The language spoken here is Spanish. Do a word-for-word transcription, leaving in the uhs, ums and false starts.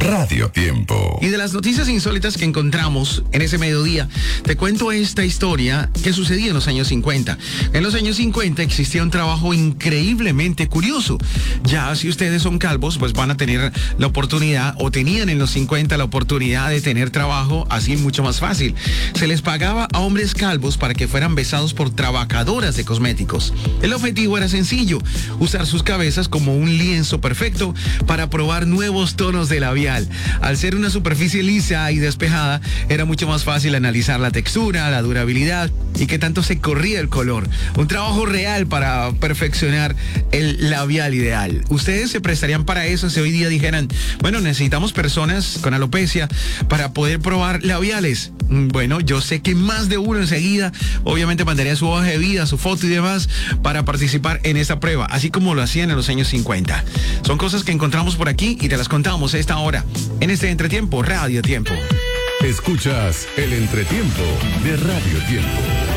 Radio Tiempo. Y de las noticias insólitas que encontramos en ese mediodía, te cuento esta historia que sucedía en los años cincuenta. En los años cincuenta existía un trabajo increíblemente curioso. Ya si ustedes son calvos, pues van a tener la oportunidad, o tenían en los cincuenta la oportunidad de tener trabajo así mucho más fácil. Se les pagaba a hombres calvos para que fueran besados por trabajadoras de cosméticos. El objetivo era sencillo: usar sus cabezas como un lienzo perfecto para probar nuevos tonos de labial. Al ser una superficie lisa y despejada, era mucho más fácil analizar la textura, la durabilidad y qué tanto se corría el color. Un trabajo real para perfeccionar el labial ideal. ¿Ustedes se prestarían para eso si hoy día dijeran, bueno, necesitamos personas con alopecia para poder probar labiales? Bueno, yo sé que más de uno enseguida obviamente mandaría su hoja de vida, su foto y demás para participar en esta prueba, así como lo hacían en los años cincuenta. Son cosas que encontramos por aquí y te las contamos a esta hora en este Entretiempo, Radio Tiempo. Escuchas el Entretiempo de Radio Tiempo.